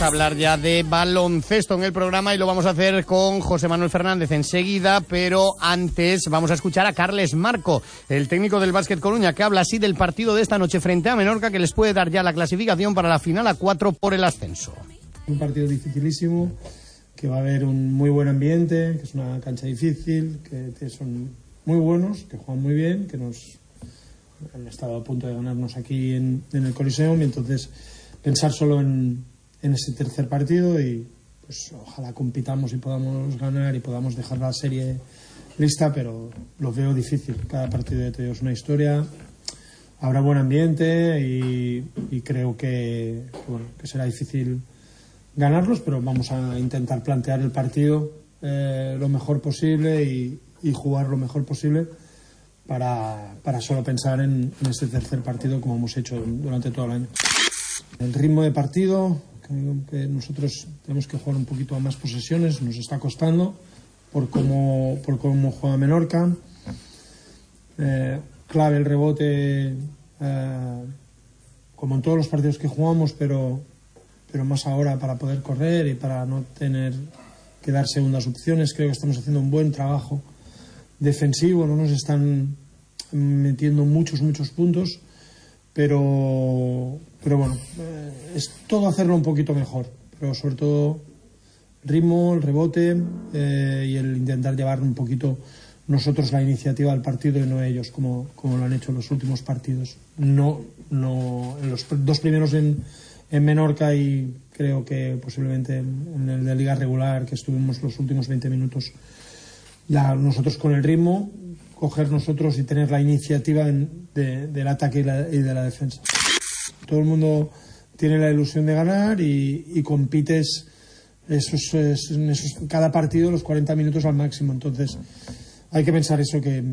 Hablar ya de baloncesto en el programa y lo vamos a hacer con José Manuel Fernández enseguida, pero antes vamos a escuchar a Carles Marco, el técnico del Básquet Coruña, que habla así del partido de esta noche frente a Menorca, que les puede dar ya la clasificación para la final a 4 por el ascenso. Un partido dificilísimo, que va a haber un muy buen ambiente, que es una cancha difícil, que son muy buenos, que juegan muy bien, que han estado a punto de ganarnos aquí en el Coliseum, y entonces pensar solo en ese tercer partido y pues ojalá compitamos y podamos ganar y podamos dejar la serie lista, pero lo veo difícil. Cada partido de ellos es una historia, habrá buen ambiente y creo que será difícil ganarlos, pero vamos a intentar plantear el partido lo mejor posible y jugar lo mejor posible para solo pensar en este tercer partido, como hemos hecho durante todo el año. El ritmo de partido, que nosotros tenemos que jugar un poquito a más posesiones, nos está costando por cómo juega Menorca. Clave el rebote, como en todos los partidos que jugamos, pero más ahora para poder correr y para no tener que dar segundas opciones. Creo que estamos haciendo un buen trabajo defensivo, no nos están metiendo muchos puntos, pero bueno, es todo hacerlo un poquito mejor, pero sobre todo ritmo, el rebote y el intentar llevar un poquito nosotros la iniciativa al partido y no ellos, como lo han hecho en los últimos partidos. No en los dos primeros en Menorca, y creo que posiblemente en el de liga regular, que estuvimos los últimos 20 minutos ya nosotros con el ritmo, coger nosotros y tener la iniciativa del ataque y de la defensa. Todo el mundo tiene la ilusión de ganar y compites cada partido los 40 minutos al máximo. Entonces hay que pensar eso, que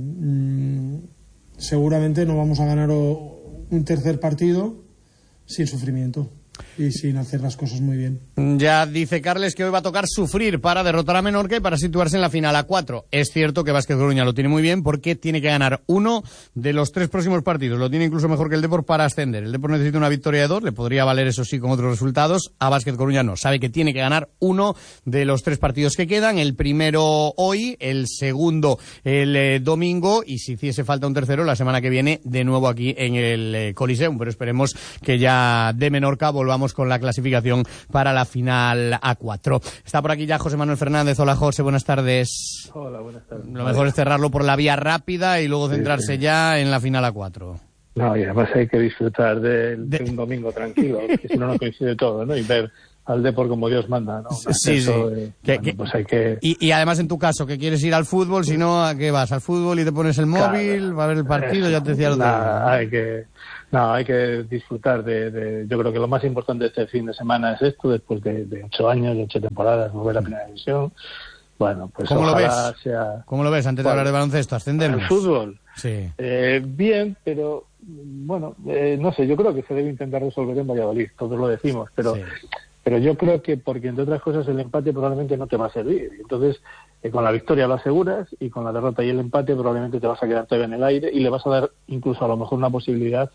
seguramente no vamos a ganar un tercer partido sin sufrimiento y sin hacer las cosas muy bien. Ya dice Carles que hoy va a tocar sufrir para derrotar a Menorca y para situarse en la final a 4. Es cierto que Básquet Coruña lo tiene muy bien porque tiene que ganar uno de los 3 próximos partidos. Lo tiene incluso mejor que el Depor para ascender. El Depor necesita una victoria de 2, le podría valer eso sí con otros resultados. A Básquet Coruña no. Sabe que tiene que ganar uno de los 3 partidos que quedan. El primero hoy, el segundo el domingo, y si hiciese falta un tercero la semana que viene de nuevo aquí en el Coliseum. Pero esperemos que ya de Menorca volvamos con la clasificación para la final A4. Está por aquí ya José Manuel Fernández. Hola José, buenas tardes. Hola, buenas tardes. Lo mejor es cerrarlo por la vía rápida y luego centrarse ya en la final A4. No, y además hay que disfrutar de un domingo tranquilo, que si no coincide todo, ¿no? Y ver al Depor como Dios manda, ¿no? Sí. Pues hay que... Y además en tu caso, que quieres ir al fútbol, si no, ¿a qué vas? ¿Al fútbol y te pones el móvil? ¿Va a ver el partido? Ya te decía hay que disfrutar yo creo que lo más importante de este fin de semana es esto, después de 8 años, de 8 temporadas, volver a la primera división. Bueno, pues ¿Cómo ojalá lo ves? sea... ¿Cómo lo ves antes de hablar de baloncesto? ¿Ascendemos? ¿El fútbol? Sí. Bien, pero bueno, no sé, yo creo que se debe intentar resolver en Valladolid, todos lo decimos, pero... Sí. Pero yo creo que, porque entre otras cosas el empate probablemente no te va a servir. Entonces, con la victoria lo aseguras y con la derrota y el empate probablemente te vas a quedar todavía en el aire y le vas a dar incluso a lo mejor una posibilidad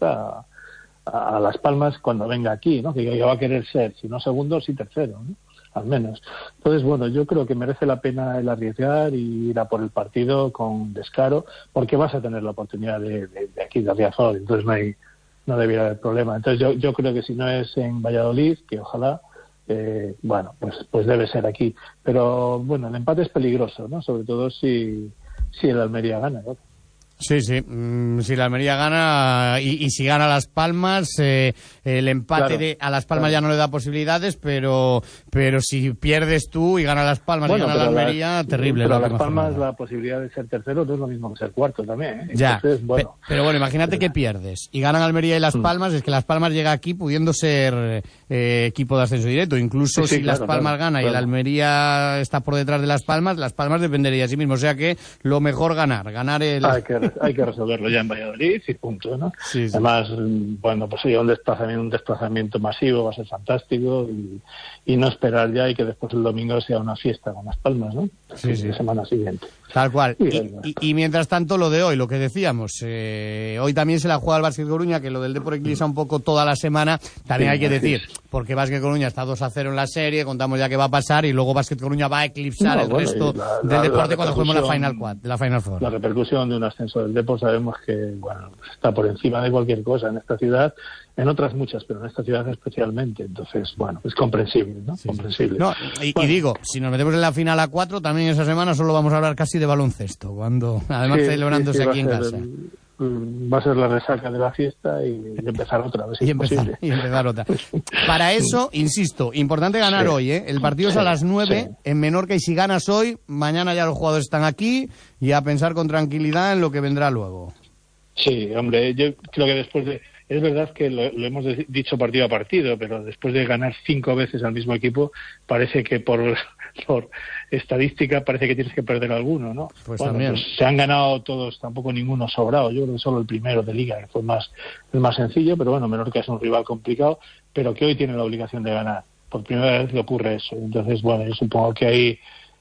a Las Palmas cuando venga aquí, ¿no? Que ya va a querer ser, si no segundo, sí tercero, ¿no? Al menos. Entonces, bueno, yo creo que merece la pena el arriesgar y ir a por el partido con descaro, porque vas a tener la oportunidad de aquí, de Riazor, entonces no debiera haber problema. Entonces yo creo que si no es en Valladolid, que ojalá, bueno, pues debe ser aquí. Pero bueno, el empate es peligroso, ¿no? Sobre todo si el Almería gana, ¿no? Sí. Si la Almería gana y si gana Las Palmas, el empate a Las Palmas ya no le da posibilidades, pero si pierdes tú y gana Las Palmas y gana la Almería, terrible. Pero a Las Palmas la posibilidad de ser tercero no es lo mismo que ser cuarto también, ¿eh? Ya, entonces, bueno. Pero bueno, imagínate que pierdes y ganan Almería y Las Palmas, es que Las Palmas llega aquí pudiendo ser equipo de ascenso directo. Incluso si Las Palmas gana y el Almería está por detrás de Las Palmas dependería de sí mismo. O sea que lo mejor ganar el... Hay que resolverlo ya en Valladolid y punto, ¿no? Sí. Además, bueno, pues sería un desplazamiento masivo, va a ser fantástico y no esperar ya y que después el domingo sea una fiesta con Las Palmas, ¿no? Sí. La semana siguiente. Tal cual. Y mientras tanto, lo de hoy, lo que decíamos, hoy también se la juega el Básquet Coruña, que lo del Depor eclipsa un poco toda la semana, también hay que decir, porque Básquet Coruña está 2-0 en la serie, contamos ya qué va a pasar, y luego Básquet Coruña va a eclipsar el resto del deporte cuando juguemos la Final Four. La repercusión de un ascenso del Depor sabemos que, bueno, está por encima de cualquier cosa en esta ciudad, en otras muchas, pero en esta ciudad especialmente. Entonces, bueno, es comprensible, ¿no? Sí, comprensible. No, y digo, si nos metemos en la final a 4, también esa semana solo vamos a hablar casi de baloncesto, cuando además celebrándose aquí en casa. Va a ser la resaca de la fiesta y empezar otra vez. Y empezar otra. Para eso, insisto, importante ganar hoy, ¿eh? El partido es a las 9 en Menorca, y si ganas hoy, mañana ya los jugadores están aquí y a pensar con tranquilidad en lo que vendrá luego. Sí, hombre, yo creo que después de... Es verdad que lo hemos dicho partido a partido, pero después de ganar 5 veces al mismo equipo, parece que por estadística parece que tienes que perder alguno, ¿no? Pues bueno, también. Pues se han ganado todos, tampoco ninguno sobrado. Yo creo que solo el primero de Liga, que fue el más sencillo, pero bueno, Menorca es un rival complicado, pero que hoy tiene la obligación de ganar. Por primera vez le ocurre eso. Entonces, bueno, yo supongo que ahí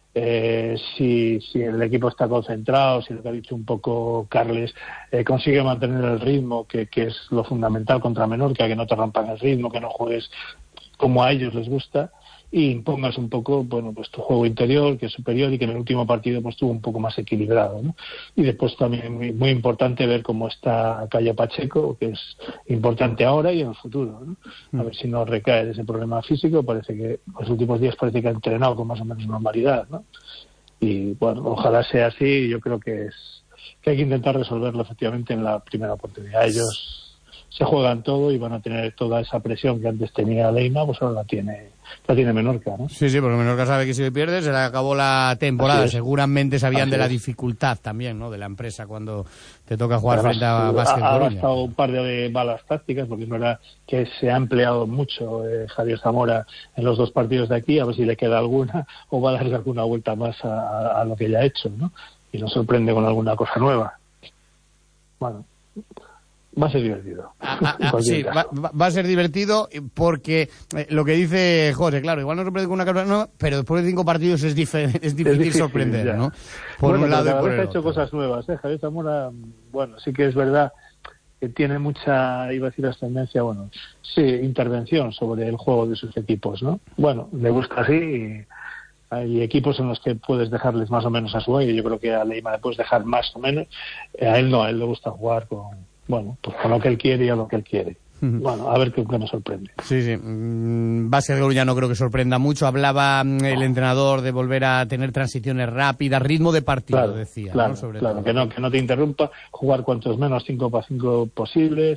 si el equipo está concentrado, si lo que ha dicho un poco Carles, consigue mantener el ritmo, que es lo fundamental contra Menorca, que no te rompan el ritmo, que no juegues como a ellos les gusta, y impongas un poco, bueno, pues tu juego interior, que es superior, y que en el último partido pues estuvo un poco más equilibrado, ¿no? Y después también muy importante ver cómo está Cayo Pacheco, que es importante ahora y en el futuro, ¿no? A ver si no recae de ese problema físico. Parece que los últimos días parece que ha entrenado con más o menos normalidad, ¿no? Y bueno, ojalá sea así. Yo creo que hay que intentar resolverlo efectivamente en la primera oportunidad. Ellos se juegan todo y van a tener toda esa presión que antes tenía Leima, pues ahora la tiene Menorca, ¿no? Sí, porque Menorca sabe que si le pierdes se le acabó la temporada. Seguramente sabían de la dificultad también, ¿no?, de la empresa cuando te toca jugar frente a Básquet Coruña. Ha gastado un par de balas tácticas, porque es verdad que se ha empleado mucho Javier Zamora en los 2 partidos de aquí, a ver si le queda alguna o va a darle alguna vuelta más a lo que ya ha hecho, ¿no? Y nos sorprende con alguna cosa nueva. Bueno, va a ser divertido. Sí, va a ser divertido porque lo que dice José, claro, igual no sorprende con una carrera nueva, pero después de 5 partidos es difícil sorprender, ya, ¿no? Por un lado y por el otro. Ha hecho cosas nuevas, Javier Zamora, bueno, sí que es verdad que tiene mucha, iba a decir, ascendencia, bueno, sí, intervención sobre el juego de sus equipos, ¿no? Bueno, le gusta así y hay equipos en los que puedes dejarles más o menos a su aire. Yo creo que a Leima le puedes dejar más o menos. A él no, a él le gusta jugar con lo que él quiere y a lo que él quiere. Bueno, a ver qué nos sorprende. Sí. Básquet Coruña no creo que sorprenda mucho. Hablaba el entrenador de volver a tener transiciones rápidas, ritmo de partido, claro, decía. Claro, ¿no? Sobre claro, todo. que no te interrumpa, jugar cuantos menos 5x5 posibles,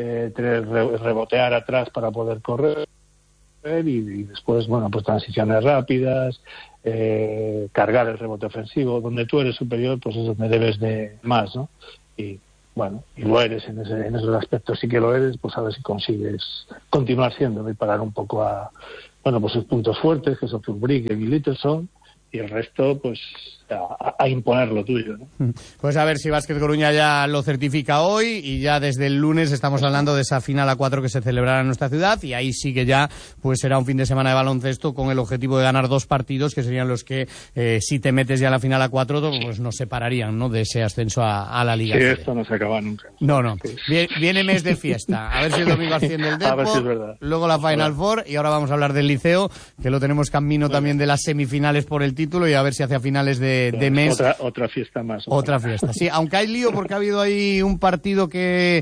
rebotear atrás para poder correr y después, bueno, pues transiciones rápidas, cargar el rebote ofensivo. Donde tú eres superior, pues es donde debes de más, ¿no? Y bueno, y lo eres en esos aspectos, sí que lo eres, pues a ver si consigues continuar siendo y parar un poco a, bueno, pues sus puntos fuertes, que son Fulbrick y Littleson, y el resto, pues a imponer lo tuyo, ¿no? Pues a ver si Básquet Coruña ya lo certifica hoy, y ya desde el lunes estamos hablando de esa final a 4 que se celebrará en nuestra ciudad, y ahí sí que ya pues será un fin de semana de baloncesto con el objetivo de ganar 2 partidos que serían los que si te metes ya en la final a 4 pues nos separarían, ¿no?, de ese ascenso a la Liga. Sí, esto no se acaba nunca. No. Viene mes de fiesta. A ver si el domingo asciende el Depor, a ver si es verdad. Luego la Final Four, y ahora vamos a hablar del Liceo, que lo tenemos camino también de las semifinales por el título, y a ver si hacia finales de mes. Otra fiesta más. Otra fiesta, sí. Aunque hay lío porque ha habido ahí un partido que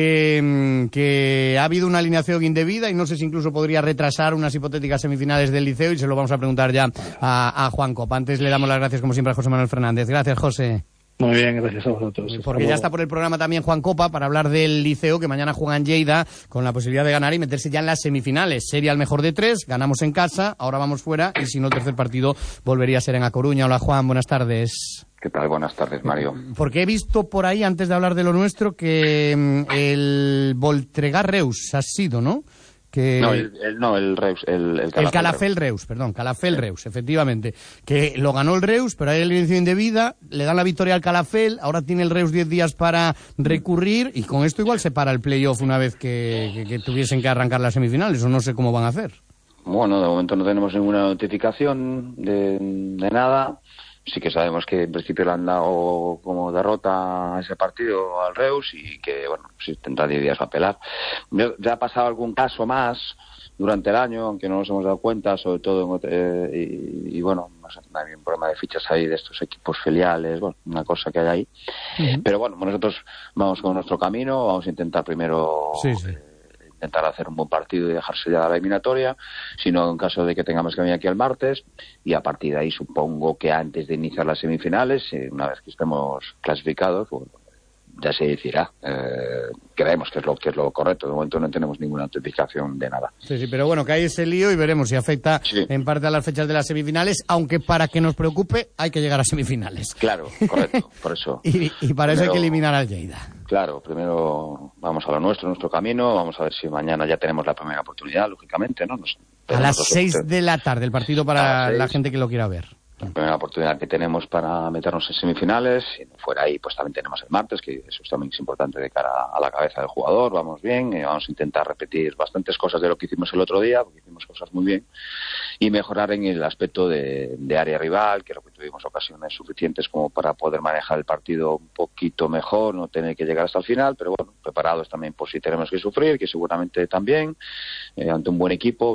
ha habido una alineación indebida, y no sé si incluso podría retrasar unas hipotéticas semifinales del Liceo, y se lo vamos a preguntar ya a Juan Copa. Antes le damos las gracias, como siempre, a José Manuel Fernández. Gracias, José. Muy bien, gracias a vosotros. Porque ya está por el programa también Juan Copa para hablar del Liceo, que mañana juega en Lleida con la posibilidad de ganar y meterse ya en las semifinales. Sería el mejor de 3, ganamos en casa, ahora vamos fuera, y si no, el tercer partido volvería a ser en A Coruña. Hola, Juan, buenas tardes. ¿Qué tal? Buenas tardes, Mario. Porque he visto por ahí, antes de hablar de lo nuestro, que el Voltregà Reus ha sido, ¿no? El Reus, el Calafell Reus, perdón, Calafell Reus, efectivamente, que lo ganó el Reus, pero hay alineación indebida, le dan la victoria al Calafell, ahora tiene el Reus 10 días para recurrir, y con esto igual se para el playoff una vez que tuviesen que arrancar las semifinales, o no sé cómo van a hacer. Bueno, de momento no tenemos ninguna notificación de nada. sí que sabemos que en principio le han dado como derrota a ese partido al Reus y que, bueno, si tendrá 10 días a apelar. Ya ha pasado algún caso más durante el año, aunque no nos hemos dado cuenta, sobre todo y bueno, hay un problema de fichas ahí de estos equipos filiales, bueno, una cosa que hay ahí. Pero bueno, nosotros vamos con nuestro camino, vamos a intentar primero intentar hacer un buen partido y dejarse ya la eliminatoria, sino en caso de que tengamos que venir aquí el martes, y a partir de ahí supongo que antes de iniciar las semifinales, una vez que estemos clasificados, bueno, ya se decidirá. Creemos que es lo correcto. De momento no tenemos ninguna notificación de nada. Sí, pero bueno, que hay ese lío y veremos si afecta en parte a las fechas de las semifinales, aunque para que nos preocupe hay que llegar a semifinales. Claro, correcto, por eso. y para eso hay que eliminar al Lleida. Claro, primero vamos a lo nuestro camino, vamos a ver si mañana ya tenemos la primera oportunidad, lógicamente, ¿no? A las 6 de la tarde, el partido para la gente que lo quiera ver. La primera oportunidad que tenemos para meternos en semifinales. Si no fuera ahí, pues también tenemos el martes, que eso también es importante de cara a la cabeza del jugador. Vamos bien, vamos a intentar repetir bastantes cosas de lo que hicimos el otro día, porque hicimos cosas muy bien, y mejorar en el aspecto de área rival, que tuvimos ocasiones suficientes como para poder manejar el partido un poquito mejor, no tener que llegar hasta el final, pero bueno, preparados también por si tenemos que sufrir, que seguramente también, ante un buen equipo,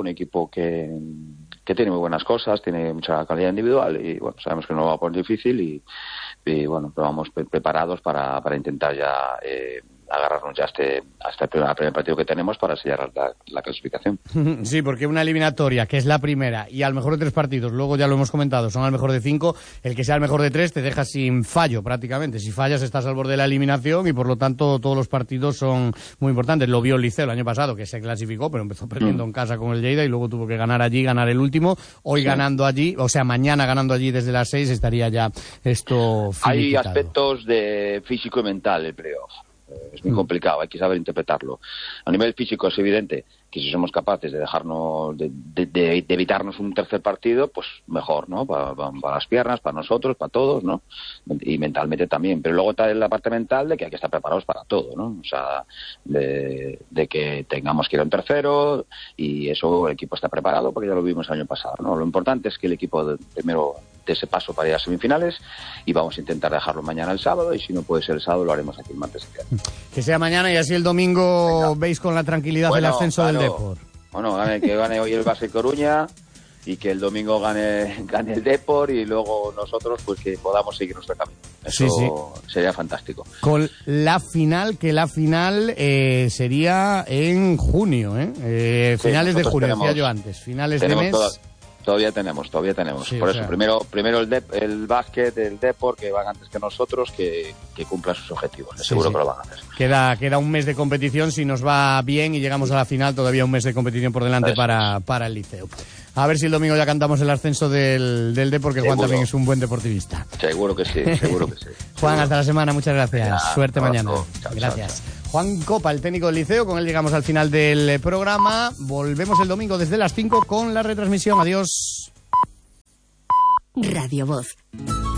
que tiene muy buenas cosas, tiene mucha calidad individual y bueno, sabemos que no va a poner difícil y bueno, pero vamos preparados para intentar ya agarrarnos ya hasta el primer partido que tenemos para sellar la clasificación. Sí, porque una eliminatoria que es la primera y al mejor de 3 partidos, luego ya lo hemos comentado, son al mejor de 5, el que sea el mejor de 3 te deja sin fallo prácticamente. Si fallas estás al borde de la eliminación y por lo tanto todos los partidos son muy importantes. Lo vio el Liceo el año pasado, que se clasificó pero empezó perdiendo en casa con el Lleida y luego tuvo que ganar allí, ganar el último. Hoy ganando allí, o sea, mañana ganando allí desde las 6 estaría ya esto finiquitado. Hay aspectos de físico y mental el playoff. Es muy complicado, hay que saber interpretarlo. A nivel físico es evidente que si somos capaces de dejarnos de evitarnos un tercer partido, pues mejor, ¿no? Para las piernas, para nosotros, para todos, ¿no? Y mentalmente también. Pero luego está la parte mental de que hay que estar preparados para todo, ¿no? O sea, de que tengamos que ir a un tercero y eso el equipo está preparado porque ya lo vimos el año pasado, ¿no? Lo importante es que el equipo primero de ese paso para ir a semifinales y vamos a intentar dejarlo mañana el sábado y si no puede ser el sábado lo haremos aquí el martes. Que sea mañana y así el domingo veis con la tranquilidad el ascenso del Depor. Bueno, que gane hoy el Base Coruña y que el domingo gane el Depor y luego nosotros pues que podamos seguir nuestro camino. Eso sería fantástico. Con la final, sería en junio, finales de junio, decía yo antes, finales de mes. Todavía tenemos. Sí, por eso, primero el básquet, el Depor, que van antes que nosotros, que cumplan sus objetivos. Seguro que lo van a hacer. Queda un mes de competición, si nos va bien y llegamos a la final, todavía un mes de competición por delante para el Liceo. A ver si el domingo ya cantamos el ascenso del Depor, que Juan también es un buen deportivista. Seguro que sí. Juan, hasta la semana, muchas gracias. Suerte mañana. Chao, gracias. Chao. Juan Copa, el técnico del Liceo, con él llegamos al final del programa. Volvemos el domingo desde las 5 con la retransmisión. Adiós. Radio Voz.